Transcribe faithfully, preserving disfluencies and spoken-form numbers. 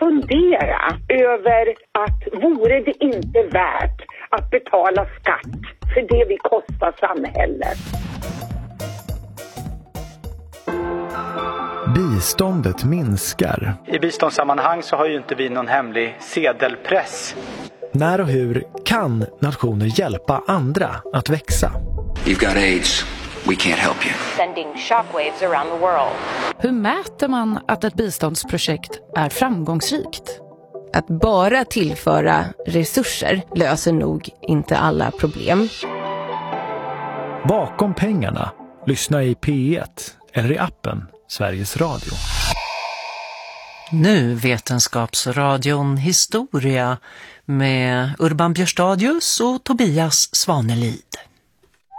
fundera över att vore det inte värt att betala skatt för det vi kostar samhället. Biståndet minskar. I biståndssammanhang så har ju inte vi någon hemlig sedelpress. När och hur kan nationer hjälpa andra att växa? You've got AIDS. We can't help you. Sending shockwaves around the world. Hur mäter man att ett biståndsprojekt är framgångsrikt? Att bara tillföra resurser löser nog inte alla problem. Bakom pengarna, lyssna i P ett eller i appen Sveriges Radio. Nu Vetenskapsradion Historia med Urban Björstadius och Tobias Svanelid.